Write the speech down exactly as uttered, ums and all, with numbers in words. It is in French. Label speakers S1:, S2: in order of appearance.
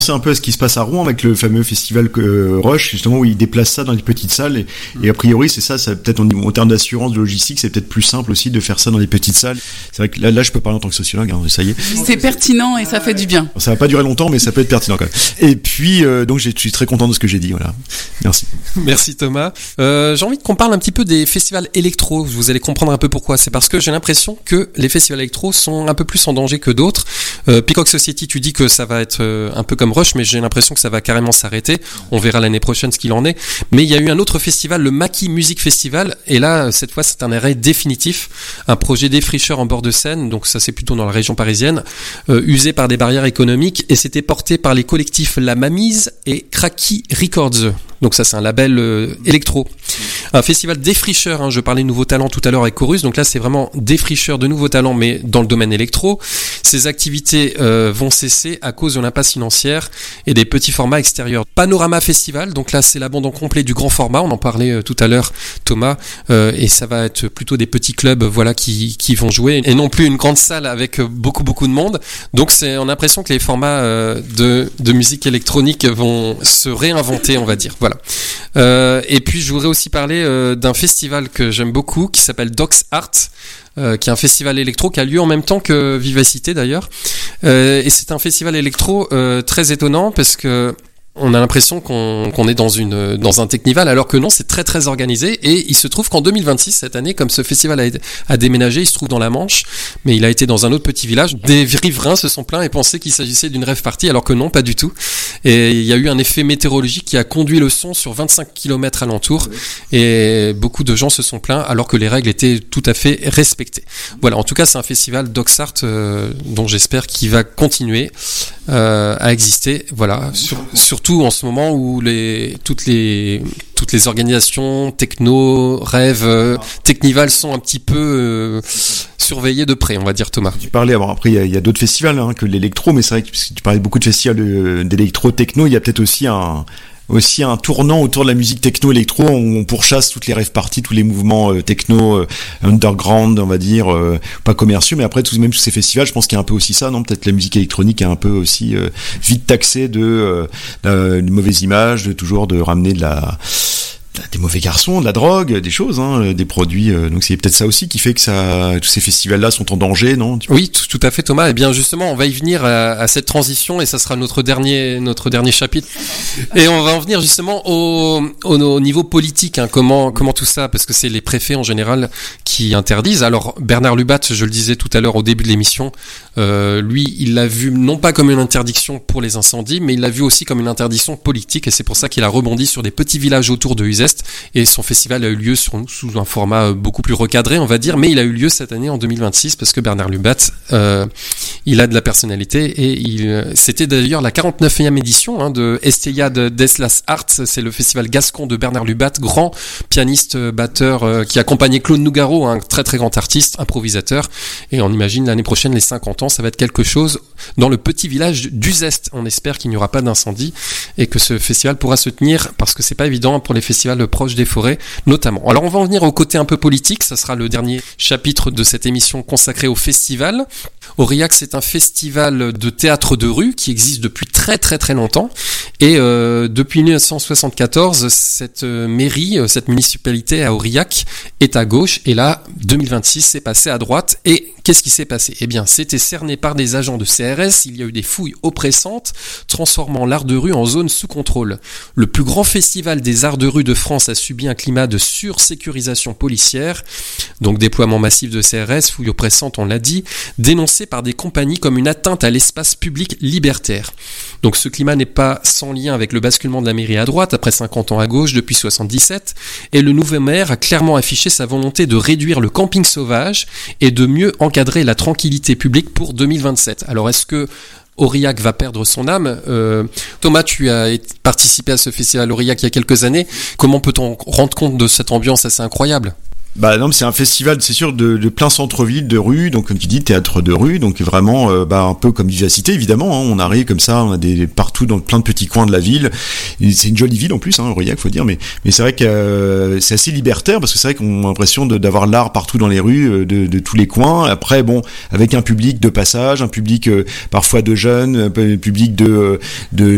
S1: C'est un peu à ce qui se passe à Rouen avec le fameux festival euh, Rush, justement, où ils déplacent ça dans les petites salles. Et, et a priori, c'est ça, ça peut-être en, en termes d'assurance, de logistique, c'est peut-être plus simple aussi de faire ça dans les petites salles. C'est vrai que là, là je peux parler en tant que sociologue, hein, ça y est.
S2: C'est pertinent et ça fait du bien.
S1: Ça va pas durer longtemps, mais ça peut être pertinent quand même. Et puis, euh, donc, je suis très content de ce que j'ai dit. Voilà. Merci.
S3: Merci Thomas. Euh, j'ai envie qu'on parle un petit peu des festivals électro. Vous allez comprendre un peu pourquoi. C'est parce que j'ai l'impression que les festivals électro sont un peu plus en danger que d'autres. Euh, Peacock Society, tu dis que ça va être euh, un peu comme Rush, mais j'ai l'impression que ça va carrément s'arrêter. On verra l'année prochaine ce qu'il en est. Mais il y a eu un autre festival, le Maki Music Festival, et là, cette fois, c'est un arrêt définitif. Un projet défricheur en bord de Seine, donc ça c'est plutôt dans la région parisienne, euh, usé par des barrières économiques, et c'était porté par les collectifs La Mamise et Cracky Records. Donc ça c'est un label euh, électro. Un festival défricheur, hein, je parlais de nouveaux talents tout à l'heure avec Chorus, donc là c'est vraiment défricheur de nouveaux talents, mais dans le domaine électro. Ces activités euh, vont cesser à cause de l'impasse financière et des petits formats extérieurs. Panorama Festival, donc là c'est l'abandon complet du grand format, on en parlait euh, tout à l'heure Thomas, euh, et ça va être plutôt des petits clubs voilà qui, qui vont jouer, et non plus une grande salle avec beaucoup beaucoup de monde. Donc c'est, on a l'impression que les formats euh, de, de musique électronique vont se réinventer, on va dire. Voilà. Euh, et puis je voudrais aussi parler euh, d'un festival que j'aime beaucoup qui s'appelle Docs Art, euh, qui est un festival électro qui a lieu en même temps que Vivacité d'ailleurs. Euh, et c'est un festival électro euh, très étonnant parce que on a l'impression qu'on, qu'on est dans une dans un Technival, alors que non, c'est très très organisé. Et il se trouve qu'en deux mille vingt-six, cette année, comme ce festival a, a déménagé, il se trouve dans la Manche, mais il a été dans un autre petit village. Des riverains se sont plaints et pensaient qu'il s'agissait d'une rave party, alors que non, pas du tout. Et il y a eu un effet météorologique qui a conduit le son sur vingt-cinq kilomètres alentour, et beaucoup de gens se sont plaints, alors que les règles étaient tout à fait respectées. Voilà, en tout cas, c'est un festival Docs Art euh, dont j'espère qu'il va continuer euh, à exister. Voilà, sur, sur Surtout en ce moment où les, toutes les, toutes les organisations techno, rêve, euh, Technival sont un petit peu euh, surveillées de près, on va dire, Thomas.
S1: Tu parlais, alors après il y a, il y a d'autres festivals hein, que l'électro, mais c'est vrai que tu parlais beaucoup de festivals de, d'électro, techno, il y a peut-être aussi un aussi un tournant autour de la musique techno-électro où on pourchasse toutes les rave parties, tous les mouvements euh, techno euh, underground, on va dire, euh, pas commerciaux, mais après tous même tous ces festivals, je pense qu'il y a un peu aussi ça, non ? Peut-être la musique électronique est un peu aussi euh, vite taxée de, euh, de, de mauvaises images, de toujours de ramener de la des mauvais garçons, de la drogue, des choses, hein, des produits. Euh, donc c'est peut-être ça aussi qui fait que ça, tous ces festivals-là sont en danger, non ?
S3: Oui, tout, tout à fait, Thomas. Eh bien, justement, on va y venir à, à cette transition, et ça sera notre dernier, notre dernier chapitre. Et on va en venir justement au, au, au niveau politique. Hein, comment, comment tout ça, parce que c'est les préfets en général qui interdisent. Alors Bernard Lubat, je le disais tout à l'heure au début de l'émission, euh, lui, il l'a vu non pas comme une interdiction pour les incendies, mais il l'a vu aussi comme une interdiction politique, et c'est pour ça qu'il a rebondi sur des petits villages autour de Uzès. Et son festival a eu lieu sur, sous un format beaucoup plus recadré, on va dire, mais il a eu lieu cette année en deux mille vingt-six parce que Bernard Lubat, euh, il a de la personnalité, et il, c'était d'ailleurs la quarante-neuvième édition hein, de Estella de Deslas Arts, c'est le festival gascon de Bernard Lubat, grand pianiste, batteur euh, qui accompagnait Claude Nougaro, un très très grand artiste, improvisateur, et on imagine l'année prochaine les cinquante ans, ça va être quelque chose dans le petit village d'Uzès. On espère qu'il n'y aura pas d'incendie et que ce festival pourra se tenir, parce que c'est pas évident pour les festivals proche des forêts notamment. Alors on va en venir au côté un peu politique, ça sera le dernier chapitre de cette émission consacrée au festival. Aurillac, c'est un festival de théâtre de rue qui existe depuis très très très longtemps, et euh, depuis dix-neuf cent soixante-quatorze, cette euh, mairie, euh, cette municipalité à Aurillac est à gauche, et là deux mille vingt-six c'est passé à droite. Et qu'est-ce qui s'est passé ? Eh bien, c'était cerné par des agents de C R S, il y a eu des fouilles oppressantes, transformant l'art de rue en zone sous contrôle. Le plus grand festival des arts de rue de France a subi un climat de sursécurisation policière, donc déploiement massif de C R S, fouilles oppressantes, on l'a dit, dénoncé par des compagnies comme une atteinte à l'espace public libertaire. Donc ce climat n'est pas sans lien avec le basculement de la mairie à droite, après cinquante ans à gauche depuis soixante-dix-sept, et le nouveau maire a clairement affiché sa volonté de réduire le camping sauvage et de mieux encadrer la tranquillité publique pour deux mille vingt-sept. Alors est-ce que Aurillac va perdre son âme. Euh, Thomas, tu as participé à ce festival Aurillac il y a quelques années. Comment peut-on rendre compte de cette ambiance assez incroyable ?
S1: Bah non, mais c'est un festival, c'est sûr, de, de plein centre-ville, de rue, donc comme tu dis, théâtre de rue, donc vraiment, euh, bah un peu comme Vivacité, évidemment. Hein, on arrive comme ça, on a des partout dans plein de petits coins de la ville. Et c'est une jolie ville en plus, hein, Aurillac, faut dire, mais mais c'est vrai que euh, c'est assez libertaire parce que c'est vrai qu'on a l'impression de, d'avoir l'art partout dans les rues, de, de tous les coins. Après, bon, avec un public de passage, un public euh, parfois de jeunes, un public de de